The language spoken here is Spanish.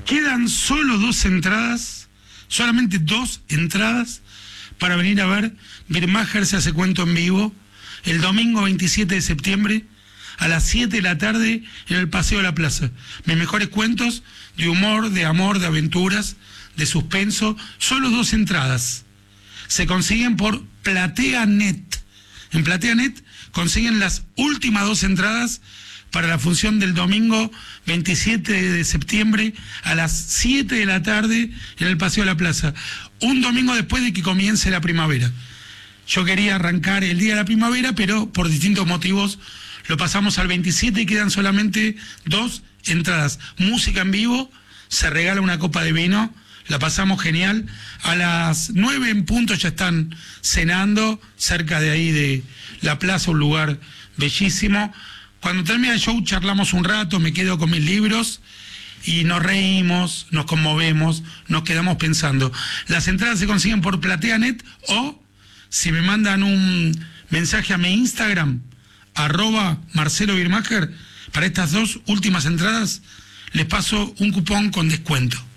Quedan solo 2 entradas, solamente 2 entradas para venir a ver Birmacher se hace cuento en vivo el domingo 27 de septiembre a las 7 de la tarde en el Paseo de la Plaza. Mis mejores cuentos de humor, de amor, de aventuras, de suspenso. Solo 2 entradas. Se consiguen por PlateaNet. En PlateaNet consiguen las últimas 2 entradas para la función del domingo 27 de septiembre a las 7 de la tarde en el Paseo de la Plaza. Un domingo después de que comience la primavera. Yo quería arrancar el día de la primavera, pero por distintos motivos lo pasamos al 27 y quedan solamente 2 entradas. Música en vivo, se regala una copa de vino, la pasamos genial. A las 9 en punto ya están cenando, cerca de ahí de la plaza, un lugar bellísimo. Cuando termina el show charlamos un rato, me quedo con mis libros y nos reímos, nos conmovemos, nos quedamos pensando. Las entradas se consiguen por PlateaNet o si me mandan un mensaje a mi Instagram, @MarceloBirmacher, para estas 2 últimas entradas les paso un cupón con descuento.